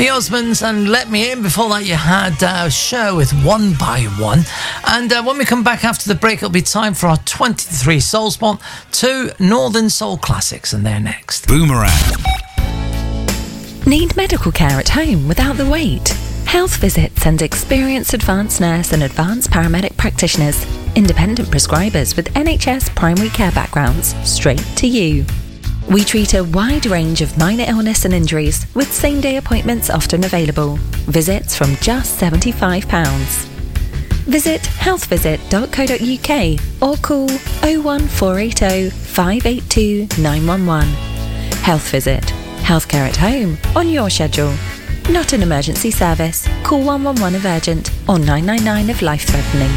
The Osmonds and Let Me In. Before that, you had Cher with One by One. And when we come back after the break, it'll be time for our 23 Soul Spot, 2 Northern Soul Classics, and they're next. Boomerang. Need medical care at home without the wait? Health Visit sends experienced advanced nurse and advanced paramedic practitioners, independent prescribers with NHS primary care backgrounds, straight to you. We treat a wide range of minor illness and injuries with same-day appointments often available. Visits from just £75. Visit healthvisit.co.uk or call 01480 582 911. Health Visit. Healthcare at home on your schedule. Not an emergency service. Call 111 if urgent or 999 if life-threatening.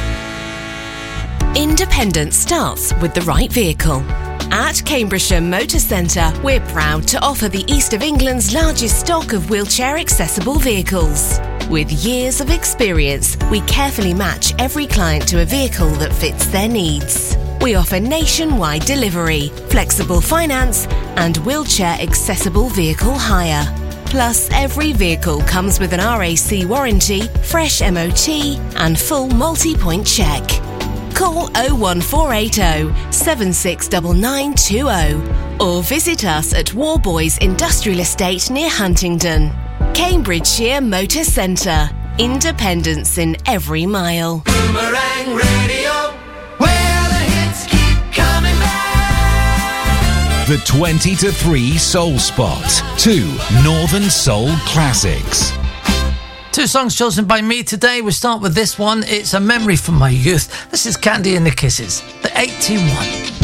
Independence starts with the right vehicle. At Cambridgeshire Motor Centre, we're proud to offer the East of England's largest stock of wheelchair-accessible vehicles. With years of experience, we carefully match every client to a vehicle that fits their needs. We offer nationwide delivery, flexible finance, and wheelchair-accessible vehicle hire. Plus, every vehicle comes with an RAC warranty, fresh MOT, and full multi-point check. Call 01480 769920 or visit us at Warboys Industrial Estate near Huntingdon. Cambridgeshire Motor Centre. Independence in every mile. Boomerang Radio, where the hits keep coming back. The 20 to 3 Soul Spot, 2 Northern Soul Classics. 2 songs chosen by me today. We start with this one. It's a memory from my youth. This is Candy and the Kisses, the 81.